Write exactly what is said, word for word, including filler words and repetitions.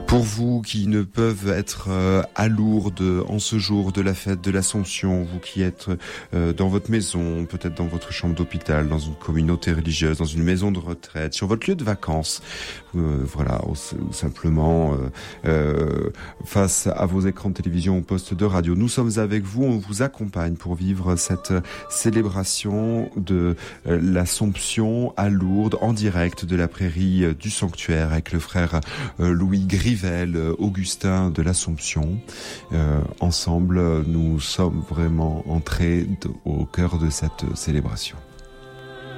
Pour vous qui ne peuvent être euh, à Lourdes en ce jour de la fête de l'Assomption, vous qui êtes euh, dans votre maison, peut-être dans votre chambre d'hôpital, dans une communauté religieuse, dans une maison de retraite, sur votre lieu de vacances, euh, voilà, ou, ou simplement euh, euh, face à vos écrans de télévision ou postes de radio, nous sommes avec vous, on vous accompagne pour vivre cette célébration de euh, l'Assomption à Lourdes en direct de la prairie euh, du sanctuaire avec le frère euh, Louis Grivel, euh, Augustin de l'Assomption. Euh, ensemble, nous sommes vraiment entrés de, au cœur de cette célébration.